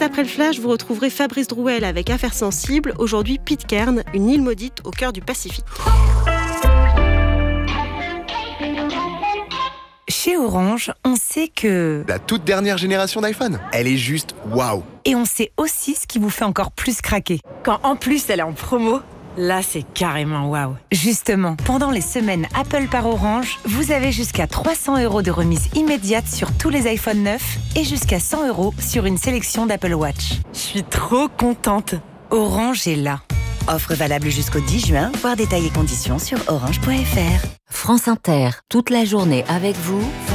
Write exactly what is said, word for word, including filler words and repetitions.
après le flash, vous retrouverez Fabrice Drouel avec Affaires sensibles. Aujourd'hui, Pitcairn, une île maudite au cœur du Pacifique. Chez Orange, on sait que... La toute dernière génération d'iPhone, elle est juste waouh. Et on sait aussi ce qui vous fait encore plus craquer. Quand en plus elle est en promo, là c'est carrément waouh. Justement, pendant les semaines Apple par Orange, vous avez jusqu'à trois cents euros de remise immédiate sur tous les iPhone neufs et jusqu'à cent euros sur une sélection d'Apple Watch. Je suis trop contente. Orange est là. Offre valable jusqu'au dix juin, voir détails et conditions sur orange point f r. France Inter, toute la journée avec vous.